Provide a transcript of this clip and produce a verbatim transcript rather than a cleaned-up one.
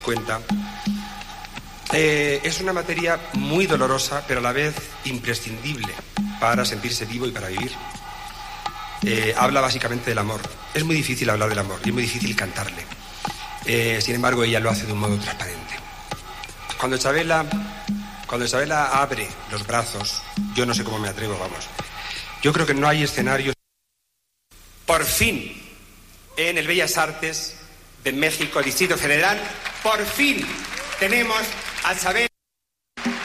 cuenta. Eh, es una materia muy dolorosa, pero a la vez imprescindible para sentirse vivo y para vivir. Eh, habla básicamente del amor. Es muy difícil hablar del amor y es muy difícil cantarle. Eh, sin embargo, ella lo hace de un modo transparente. Cuando Chabela, cuando Chabela abre los brazos, yo no sé cómo me atrevo, vamos. Yo creo que no hay escenario. Por fin, en el Bellas Artes de México, Distrito Federal, por fin tenemos a Chabela.